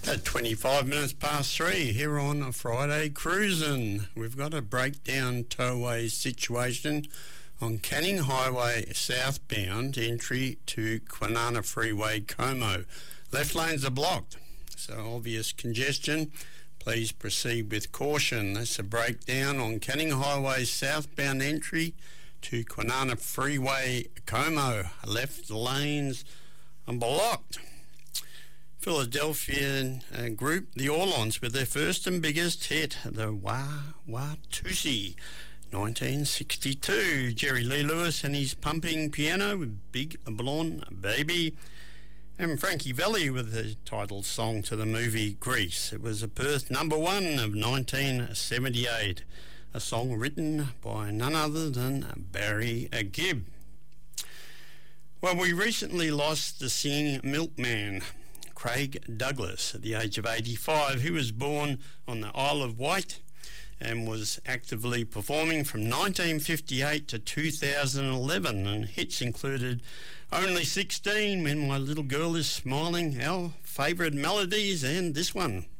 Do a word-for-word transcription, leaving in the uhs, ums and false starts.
At twenty-five minutes past three here on a Friday cruising. We've got a breakdown towway situation on Canning Highway southbound entry to Kwinana Freeway, Como. Left lanes are blocked, so obvious congestion. Please proceed with caution. That's a breakdown on Canning Highway southbound entry to Kwinana Freeway, Como. Left lanes are blocked. Philadelphia uh, group, the Orlons, with their first and biggest hit, the Wah Watusi, nineteen sixty-two. Jerry Lee Lewis and his pumping piano with Big Blonde Baby. And Frankie Valli with the title song to the movie Grease. It was a Perth number one of nineteen seventy-eight, a song written by none other than Barry Gibb. Well, we recently lost the singing milkman, Craig Douglas, at the age of eighty-five. He was born on the Isle of Wight and was actively performing from nineteen fifty-eight to two thousand eleven, and hits included Only sixteen, When My Little Girl Is Smiling, Our Favourite Melodies, and this one.